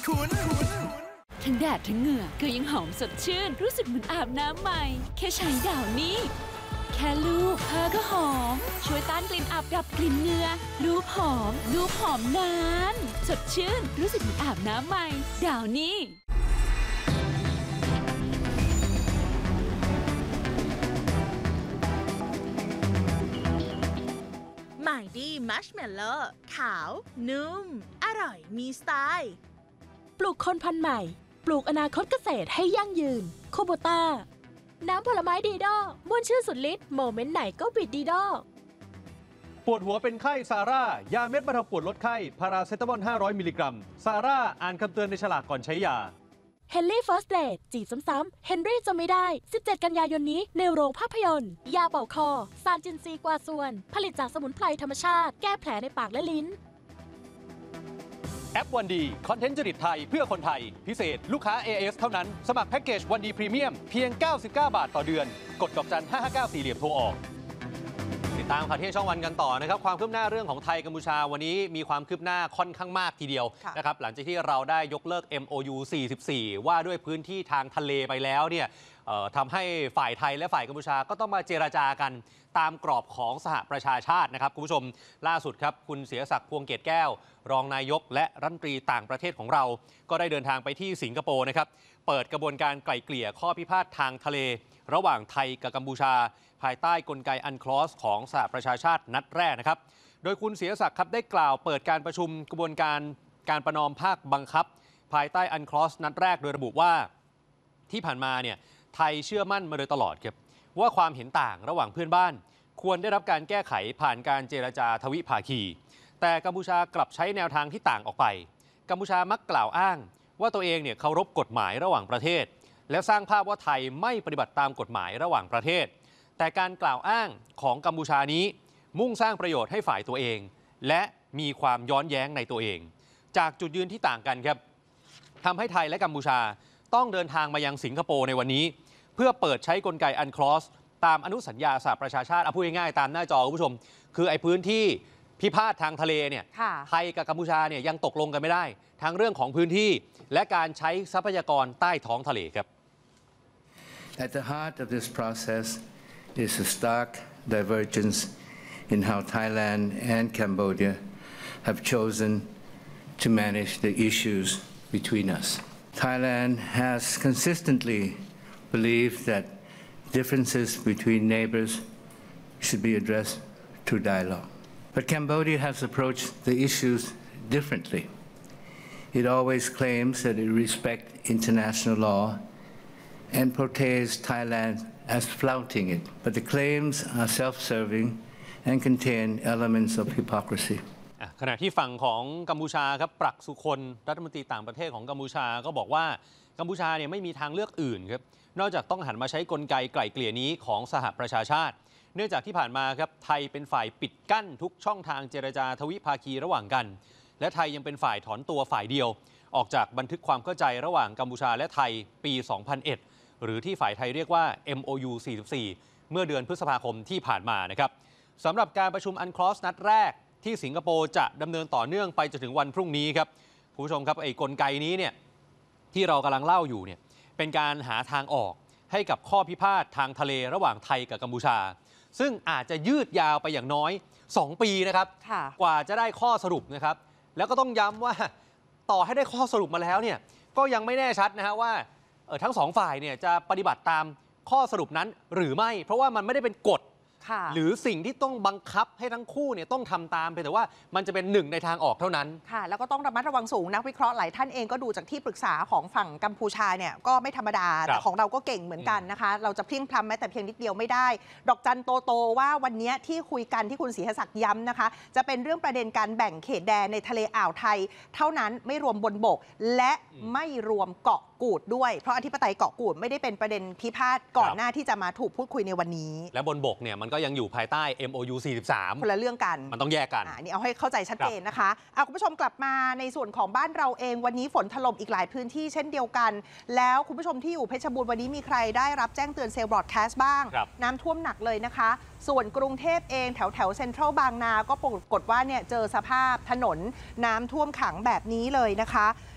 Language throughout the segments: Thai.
ทั้งแดดทั้งเหงื่อก็ยังหอมสดชื่นรู้สึกเหมือนอาบน้ำใหม่แค่ใช้ดาวนี้แค่ลูบผ้าก็หอมช่วยต้านกลิ่นอับดับกลิ่นเหงื่อลูบหอมนานสดชื่นรู้สึกเหมือนอาบน้ำใหม่ดาวนี้ใหม่ดีมัชเมลโล่ขาวนุ่มอร่อยมีสไตล์ปลูกคนพันธุ์ใหม่ปลูกอนาคตเกษตรให้ยั่งยืนโคโบต้าน้ำผลไม้ดีดอม่วนชื่นสุดฤทธิ์โมเมนต์ไหนก็บิดดีดอปวดหัวเป็นไข้ซาร่ายาเม็ดบรรเทาปวดลดไข้พาราเซตามอล500มิลลิกรัมซาร่าอ่านคำเตือนในฉลากก่อนใช้ยาเฮนรี่เฟิร์สเดทจีบซ้ำๆเฮนรี่จะไม่ได้17กันยายนนี้ในโรงภาพยนตร์ยาเป่าคอซานจินซีกว่าส่วนผลิตจากสมุนไพรธรรมชาติแก้แผลในปากและลิ้นแอปวันดีคอนเทนต์จริตไทยเพื่อคนไทยพิเศษลูกค้า AS เท่านั้นสมัครแพ็กเกจวันดีพรีเมียมเพียง99 บาทต่อเดือนกดดอกจัน559 4เหลี่ยมโทรออกติดตามข่าวเที่ยงช่องวันกันต่อนะครับความคืบหน้าเรื่องของไทยกัมพูชาวันนี้มีความคืบหน้าค่อนข้างมากทีเดียวนะครับหลังจากที่เราได้ยกเลิก MOU 44ว่าด้วยพื้นที่ทางทะเลไปแล้วเนี่ยทำให้ฝ่ายไทยและฝ่ายกัมพูชาก็ต้องมาเจรจากันตามกรอบของสหประชาชาตินะครับคุณผู้ชมล่าสุดครับคุณเสียศักดิ์พวงเกตแก้วรองนายกและรัฐมนตรีต่างประเทศของเราก็ได้เดินทางไปที่สิงคโปร์นะครับเปิดกระบวนการไกล่เกลี่ยข้อพิพาททางทะเลระหว่างไทยกับกัมพูชาภายใต้กลไกอันคลอสของสหประชาชาตินัดแรกนะครับโดยคุณเสียศักดิ์ครับได้กล่าวเปิดการประชุมกระบวนการประนอมภาคบังคับภายใต้อันคลอสนัดแรกโดยระบุว่าที่ผ่านมาเนี่ยไทยเชื่อมั่นมาโดยตลอดครับว่าความเห็นต่างระหว่างเพื่อนบ้านควรได้รับการแก้ไขผ่านการเจรจาทวิภาคีแต่กัมพูชากลับใช้แนวทางที่ต่างออกไปกัมพูชามักกล่าวอ้างว่าตัวเองเนี่ยเคารพกฎหมายระหว่างประเทศและสร้างภาพว่าไทยไม่ปฏิบัติตามกฎหมายระหว่างประเทศแต่การกล่าวอ้างของกัมพูชานี้มุ่งสร้างประโยชน์ให้ฝ่ายตัวเองและมีความย้อนแย้งในตัวเองจากจุดยืนที่ต่างกันครับทำให้ไทยและกัมพูชาต้องเดินทางมายังสิงคโปร์ในวันนี้เพื่อเปิดใช้กลไกอันคลอสตามอนุสัญญาสหประชาชาติพูดง่ายๆตามหน้าจอคุณผู้ชมคือไอ้พื้นที่พิพาททางทะเลเนี่ยไทยกับกัมพูชาเนี่ยยังตกลงกันไม่ได้ทั้งเรื่องของพื้นที่และการใช้ทรัพยากรใต้ท้องทะเลครับ At the heart of this process is a stark divergence in how Thailand and Cambodia have chosen to manage the issues between us. Thailand has consistently believed that differences between neighbors should be addressed through dialogue. But Cambodia has approached the issues differently. It always claims that it respects international law and portrays Thailand as flouting it. But the claims are self-serving and contain elements of hypocrisy. ขณะที่ฝั่งของกัมพูชาครับปรักสุคนรัฐมนตรีต่างประเทศของกัมพูชาก็บอกว่ากัมพูชาเนี่ยไม่มีทางเลือกอื่นครับนอกจากต้องหันมาใช้กลไกไกล่เกลี่ยนี้ของสหประชาชาติเนื่องจากที่ผ่านมาครับไทยเป็นฝ่ายปิดกั้นทุกช่องทางเจรจาทวิภาคีระหว่างกันและไทยยังเป็นฝ่ายถอนตัวฝ่ายเดียวออกจากบันทึกความเข้าใจระหว่างกัมพูชาและไทยปี 2001 หรือที่ฝ่ายไทยเรียกว่า MOU 44 เมื่อเดือนพฤษภาคมที่ผ่านมานะครับสำหรับการประชุมอันคลอสนัดแรกที่สิงคโปร์จะดำเนินต่อเนื่องไปจนถึงวันพรุ่งนี้ครับคุณผู้ชมครับไอ้กลไกนี้เนี่ยที่เรากำลังเล่าอยู่เนี่ยเป็นการหาทางออกให้กับข้อพิพาททางทะเลระหว่างไทยกับกัมพูชาซึ่งอาจจะยืดยาวไปอย่างน้อย2 ปีนะครับกว่าจะได้ข้อสรุปนะครับแล้วก็ต้องย้ำว่าต่อให้ได้ข้อสรุปมาแล้วเนี่ยก็ยังไม่แน่ชัดนะฮะว่าทั้ง2 ฝ่ายเนี่ยจะปฏิบัติตามข้อสรุปนั้นหรือไม่เพราะว่ามันไม่ได้เป็นกฎหรือสิ่งที่ต้องบังคับให้ทั้งคู่เนี่ยต้องทำตามเพียงแต่ว่ามันจะเป็นหนึ่งในทางออกเท่านั้นค่ะแล้วก็ต้องระมัดระวังสูงนักวิเคราะห์หลายท่านเองก็ดูจากที่ปรึกษาของฝั่งกัมพูชาเนี่ยก็ไม่ธรรมดาแต่ของเราก็เก่งเหมือนกันนะคะเราจะพลิ่งพล้ำแม้แต่เพียงนิดเดียวไม่ได้ดอกจันโตว่าวันนี้ที่คุยกันที่คุณศรีศักดิ์ย้ำนะคะจะเป็นเรื่องประเด็นการแบ่งเขตแดนในทะเลอ่าวไทยเท่านั้นไม่รวมบนบกและไม่รวมเกาะกูดด้วยเพราะอธิปไตยเกาะกูดไม่ได้เป็นประเด็นพิพาทก่อนหน้าที่จะมาถูกพูดคุยในวันนี้และบนบกเนี่ยมันก็ยังอยู่ภายใต้ MOU 43 คนละเรื่องกันมันต้องแยกกันนี่เอาให้เข้าใจชัดเจนนะคะคุณผู้ชมกลับมาในส่วนของบ้านเราเองวันนี้ฝนถล่มอีกหลายพื้นที่เช่นเดียวกันแล้วคุณผู้ชมที่อยู่เพชรบูรณ์วันนี้มีใครได้รับแจ้งเตือนเซลล์บรอดแคสต์บ้างน้ำท่วมหนักเลยนะคะส่วนกรุงเทพเองแถวเซ็นทรัลบางนาก็ปรากฏว่าเนี่ยเจอสภาพถนนน้ำท่วมขังแบบนี้เลยนะคะ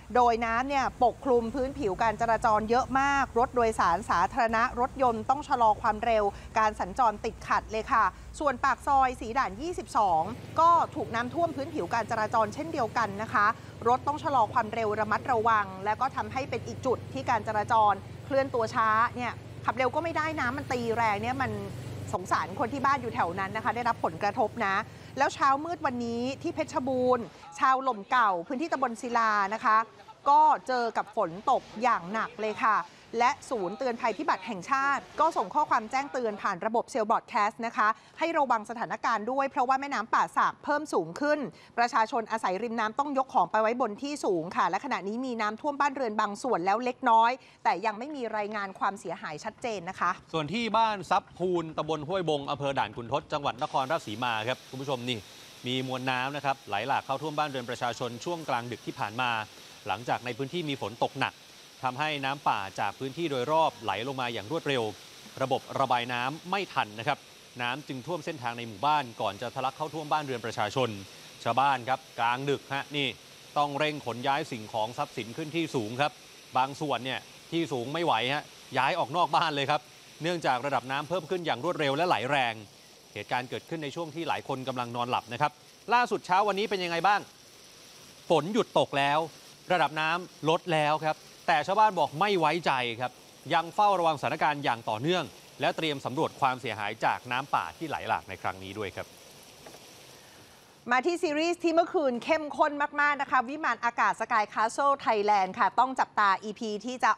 โดยน้ำเนี่ยปกคลุมพื้นผิวการจราจรเยอะมากรถโดยสารสาธารณะรถยนต์ต้องชะลอความเร็วการสัญจรติดขัดเลยค่ะส่วนปากซอยสีด่าน 22 ก็ถูกน้ำท่วมพื้นผิวการจราจรเช่นเดียวกันนะคะรถต้องชะลอความเร็วระมัดระวังและก็ทำให้เป็นอีกจุดที่การจราจรเคลื่อนตัวช้าเนี่ยขับเร็วก็ไม่ได้น้ำมันตีแรงเนี่ยมันสงสารคนที่บ้านอยู่แถวนั้นนะคะได้รับผลกระทบนะแล้วเช้ามืดวันนี้ที่เพชรบูรณ์ชาวหล่มเก่าพื้นที่ตำบลศิลานะคะก็เจอกับฝนตกอย่างหนักเลยค่ะและศูนย์เตือนภัยพิบัติแห่งชาติก็ส่งข้อความแจ้งเตือนผ่านระบบเซลล์บรอดแคสต์นะคะให้ระวังสถานการณ์ด้วยเพราะว่าแม่น้ำป่าสักเพิ่มสูงขึ้นประชาชนอาศัยริมน้ำต้องยกของไปไว้บนที่สูงค่ะและขณะนี้มีน้ำท่วมบ้านเรือนบางส่วนแล้วเล็กน้อยแต่ยังไม่มีรายงานความเสียหายชัดเจนนะคะส่วนที่บ้านซับพูนตำบลห้วยบงอำเภอด่านขุนทดจังหวัดนครราชสีมาครับคุณผู้ชมนี่มีมวลน้ำนะครับไหลหลากเข้าท่วมบ้านเรือนประชาชนช่วงกลางดึกที่ผ่านมาหลังจากในพื้นที่มีฝนตกหนักทำให้น้ำป่าจากพื้นที่โดยรอบไหลลงมาอย่างรวดเร็วระบบระบายน้ำไม่ทันนะครับน้ำจึงท่วมเส้นทางในหมู่บ้านก่อนจะทะลักเข้าท่วมบ้านเรือนประชาชนชาวบ้านครับกลางดึกฮะนี่ต้องเร่งขนย้ายสิ่งของทรัพย์สินขึ้นที่สูงครับบางส่วนเนี่ยที่สูงไม่ไหวฮะย้ายออกนอกบ้านเลยครับเนื่องจากระดับน้ำเพิ่มขึ้นอย่างรวดเร็วและไหลแรงเหตุการณ์เกิดขึ้นในช่วงที่หลายคนกำลังนอนหลับนะครับล่าสุดเช้าวันนี้เป็นยังไงบ้างฝนหยุดตกแล้วระดับน้ำลดแล้วครับแต่ชาวบ้านบอกไม่ไว้ใจครับยังเฝ้าระวังสถานการณ์อย่างต่อเนื่องและเตรียมสำรวจความเสียหายจากน้ำป่าที่ไหลหลากในครั้งนี้ด้วยครับมาที่ซีรีส์ที่เมื่อคืนเข้มข้นมากๆนะคะวิมานอากาศสกายคาสเซิลไทยแลนด์ค่ะต้องจับตา EP ที่จะ